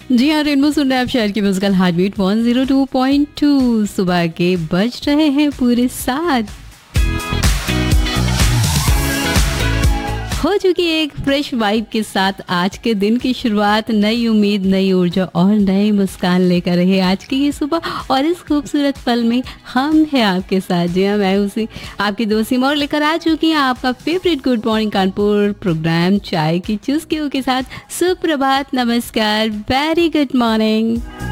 जी हाँ, रेनबो सुन रहे हैं आप शहर की म्यूजिकल हार्ट बीट 102.2। सुबह के बज रहे हैं पूरे 7। हो चुकी एक फ्रेश वाइब के साथ आज के दिन की शुरुआत, नई उम्मीद, नई ऊर्जा और नई मुस्कान लेकर रहे आज की ये सुबह। और इस खूबसूरत पल में हम हैं आपके साथ। जी हाँ, मैं उसी आपकी दोस्त सिमोर लेकर आ चुकी हूँ आपका favourite good morning Kanpur programme चाय की चुस्कियों के साथ। सुप्रभात, नमस्कार, वेरी गुड मॉर्निंग।